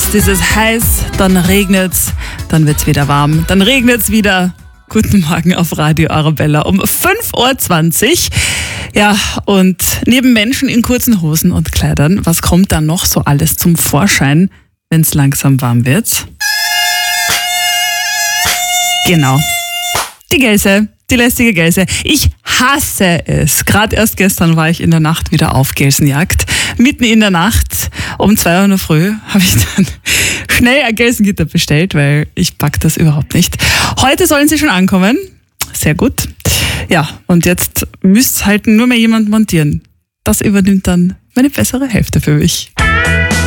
Jetzt ist es heiß, dann regnet's, dann wird's wieder warm, dann regnet's wieder. Guten Morgen auf Radio Arabella um 5.20 Uhr. Ja, und neben Menschen in kurzen Hosen und Kleidern, was kommt da noch so alles zum Vorschein, wenn es langsam warm wird? Genau, die Gelse. Die lästige Gelse. Ich hasse es. Gerade erst gestern war ich in der Nacht wieder auf Gelsenjagd. Mitten in der Nacht um 2 Uhr in der Früh habe ich dann schnell ein Gelsengitter bestellt, weil ich pack das überhaupt nicht. Heute sollen sie schon ankommen. Sehr gut. Ja, und jetzt müsste halt nur mehr jemand montieren. Das übernimmt dann meine bessere Hälfte für mich.